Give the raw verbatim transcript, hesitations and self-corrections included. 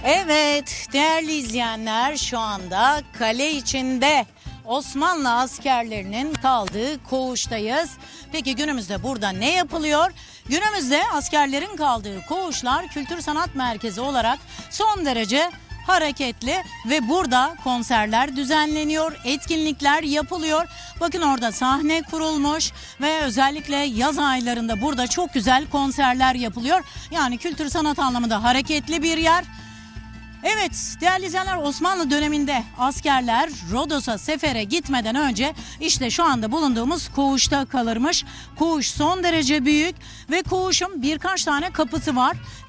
Evet, değerli izleyenler, şu anda kale içinde Osmanlı askerlerinin kaldığı koğuştayız. Peki günümüzde burada ne yapılıyor? Günümüzde askerlerin kaldığı koğuşlar Kültür Sanat Merkezi olarak son derece hareketli ve burada konserler düzenleniyor, etkinlikler yapılıyor. Bakın orada sahne kurulmuş ve özellikle yaz aylarında burada çok güzel konserler yapılıyor. Yani kültür sanat anlamında hareketli bir yer. Evet değerli izleyenler, Osmanlı döneminde askerler Rodos'a sefere gitmeden önce işte şu anda bulunduğumuz koğuşta kalırmış. Koğuş son derece büyük ve koğuşun birkaç tane kapısı var.